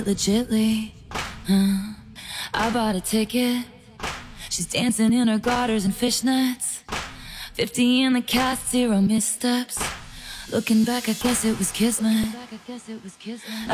legitly. I bought a ticket. She's dancing in her garters and fishnets. 50 in the cast, 0 missteps. Looking back, I guess it was kismet.